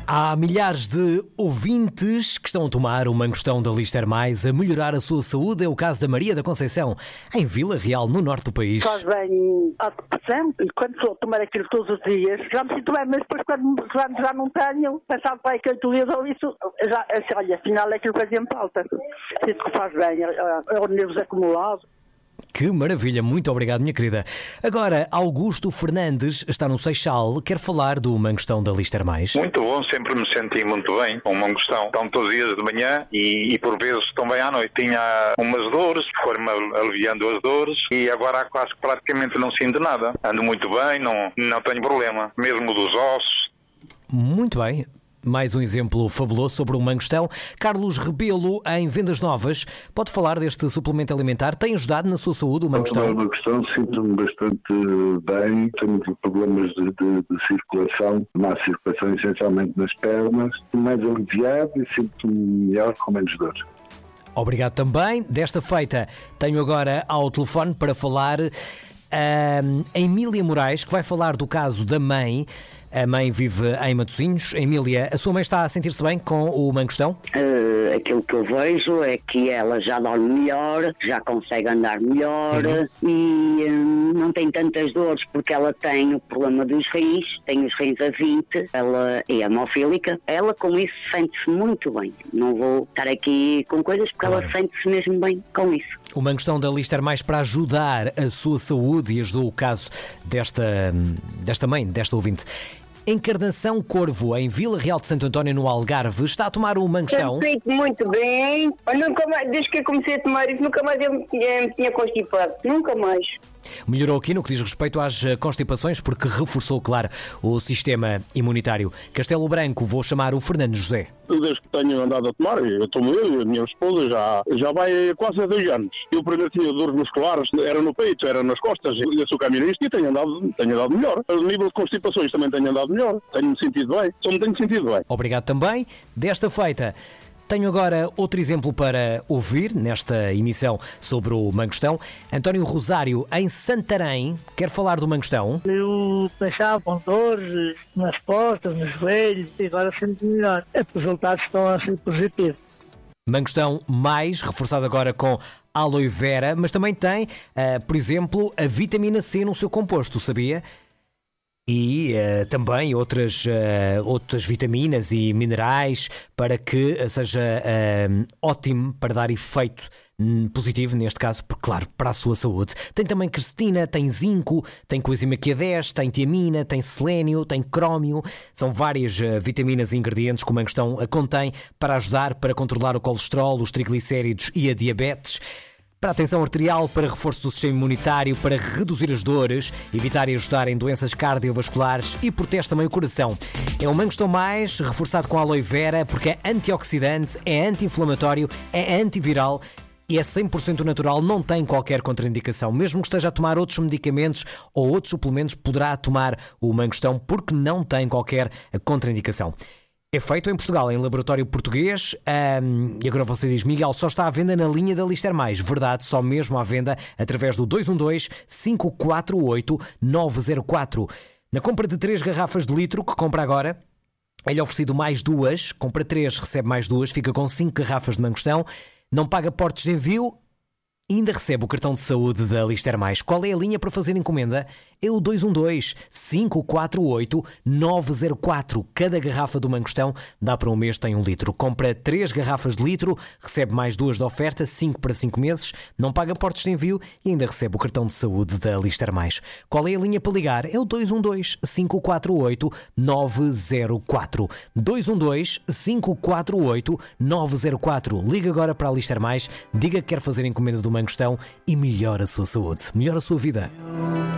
Há milhares de ouvintes que estão a tomar o Mangostão da Lister Mais a melhorar a sua saúde. É o caso da Maria da Conceição, em Vila Real, no norte do país. Faz bem à depressão e quando sou a tomar aquilo todos os dias, já me sinto bem, mas depois quando já não tenho, passado para aquele dia ou isso, já, olha, afinal é aquilo que fazia-me falta. Sinto que faz bem, é o nervos acumulado. Que maravilha, muito obrigado, minha querida. Agora, Augusto Fernandes está no Seixal, quer falar do Mangostão da Lister Mais. Muito bom, sempre me senti muito bem com o Mangostão. Estão todos os dias de manhã e por vezes também à noite. Tinha umas dores, foram-me aliviando as dores e agora quase praticamente não sinto nada. Ando muito bem, não tenho problema, mesmo dos ossos. Muito bem. Mais um exemplo fabuloso sobre o Mangostão. Carlos Rebelo, em Vendas Novas, pode falar deste suplemento alimentar? Tem ajudado na sua saúde o Mangostão? O Mangostão sinto-me bastante bem. Tenho problemas de circulação, má circulação, essencialmente nas pernas. Estou mais aliviado e sinto-me melhor com menos dor. Obrigado também. Desta feita, tenho agora ao telefone para falar a Emília Moraes, que vai falar do caso da mãe. A mãe vive em Matosinhos. Emília, a sua mãe está a sentir-se bem com o Mangostão? Aquilo que eu vejo é que ela já dorme melhor, já consegue andar melhor. Sim. E não tem tantas dores porque ela tem o problema dos rins, tem os rins a 20, ela é hemofílica. Ela com isso sente-se muito bem. Não vou estar aqui com coisas porque ela sente-se mesmo bem com isso. O Mangostão da Lister Mais para ajudar a sua saúde, e ajudou o caso desta mãe, desta ouvinte. Encarnação Corvo, em Vila Real de Santo António, no Algarve, está a tomar o Mangostão? Eu sinto muito bem. Nunca mais, desde que eu comecei a tomar isso, nunca mais eu me tinha constipado. Nunca mais. Melhorou aqui no que diz respeito às constipações, porque reforçou, claro, o sistema imunitário. Castelo Branco, vou chamar o Fernando José. Desde que tenho andado a tomar, eu tomo eu e a minha esposa já vai quase há 2 anos. Eu primeiro tinha dores musculares, era no peito, era nas costas, eu sou camionista e tenho andado melhor. A nível de constipações também tenho andado melhor, tenho-me sentido bem, só me tenho sentido bem. Obrigado também. Desta feita, tenho agora outro exemplo para ouvir nesta emissão sobre o Mangostão. António Rosário, em Santarém, quer falar do Mangostão? Eu pensava com dores nas costas, nos joelhos, e agora sinto melhor. Os resultados estão a ser positivos. Mangostão mais, reforçado agora com aloe vera, mas também tem, por exemplo, a vitamina C no seu composto, sabia? E também outras vitaminas e minerais para que seja ótimo para dar efeito positivo, neste caso, claro, para a sua saúde. Tem também quercetina, tem zinco, tem coenzima Q10, tem tiamina, tem selênio, tem crómio. São várias vitaminas e ingredientes que o Mangostão contém para ajudar, para controlar o colesterol, os triglicéridos e a diabetes. Para a tensão arterial, para reforço do sistema imunitário, para reduzir as dores, evitar e ajudar em doenças cardiovasculares e protege também o coração. É o Mangostão mais, reforçado com aloe vera, porque é antioxidante, é anti-inflamatório, é antiviral e é 100% natural, não tem qualquer contraindicação. Mesmo que esteja a tomar outros medicamentos ou outros suplementos, poderá tomar o Mangostão porque não tem qualquer contraindicação. É feito em Portugal, em laboratório português. E agora você diz, Miguel, só está à venda na linha da Lister Mais. Verdade, só mesmo à venda através do 212-548-904. Na compra de 3 garrafas de litro que compra agora, é-lhe oferecido mais 2. Compra 3, recebe mais 2. Fica com 5 garrafas de Mangostão. Não paga portos de envio. E ainda recebe o cartão de saúde da Lister Mais. Qual é a linha para fazer encomenda? É o 212-548-904. Cada garrafa do Mangostão dá para um mês, tem 1 litro. Compra 3 garrafas de litro, recebe mais 2 de oferta, 5 para 5 meses, não paga portos de envio e ainda recebe o cartão de saúde da Lister Mais. Qual é a linha para ligar? É o 212-548-904. 212-548-904. Liga agora para a Lister Mais, diga que quer fazer encomenda do Mangostão e melhora a sua saúde, melhora a sua vida.